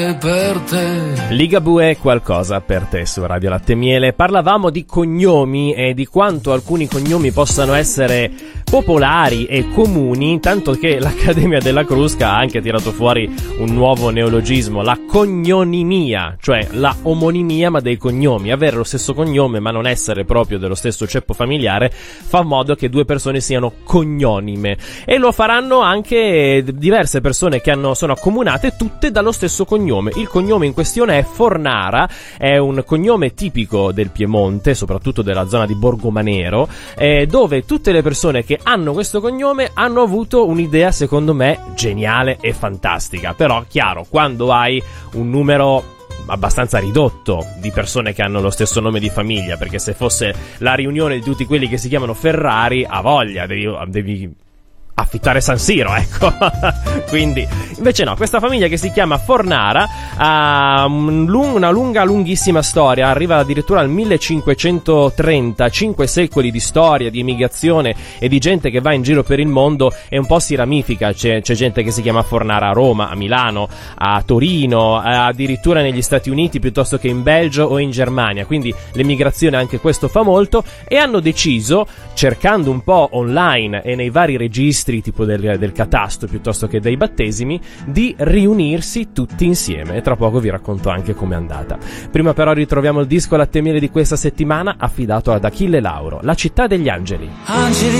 Per te. Ligabue, qualcosa per te su Radio Latte e Miele. Parlavamo di cognomi e di quanto alcuni cognomi possano essere popolari e comuni, tanto che l'Accademia della Crusca ha anche tirato fuori un nuovo neologismo, la cognonimia, cioè la omonimia ma dei cognomi. Avere lo stesso cognome ma non essere proprio dello stesso ceppo familiare fa modo che due persone siano cognonime, e lo faranno anche diverse persone che sono accomunate tutte dallo stesso cognome. Il cognome in questione è Fornara, è un cognome tipico del Piemonte, soprattutto della zona di Borgomanero, dove tutte le persone che hanno questo cognome hanno avuto un'idea, secondo me, geniale e fantastica. Però, chiaro, quando hai un numero abbastanza ridotto di persone che hanno lo stesso nome di famiglia, perché se fosse la riunione di tutti quelli che si chiamano Ferrari, a voglia, devi affittare San Siro, ecco. Quindi invece no, questa famiglia che si chiama Fornara ha una lunghissima storia, arriva addirittura al 1530, 5 secoli di storia, di emigrazione e di gente che va in giro per il mondo, e un po' si ramifica. C'è gente che si chiama Fornara a Roma, a Milano, a Torino, addirittura negli Stati Uniti piuttosto che in Belgio o in Germania, quindi l'emigrazione anche questo fa molto, e hanno deciso, cercando un po' online e nei vari registri tipo del catasto piuttosto che dei battesimi, di riunirsi tutti insieme, e tra poco vi racconto anche com'è andata. Prima però ritroviamo il disco Latte e Miele di questa settimana, affidato ad Achille Lauro, La città degli angeli. Angeli